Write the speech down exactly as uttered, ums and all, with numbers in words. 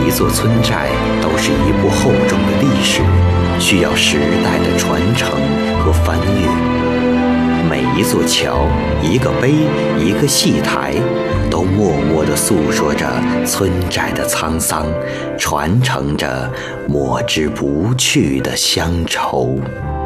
一座村寨都是一部厚重的历史，需要时代的传承和翻阅。每一座桥、一个碑、一个戏台，都默默地诉说着村寨的沧桑，传承着抹之不去的乡愁。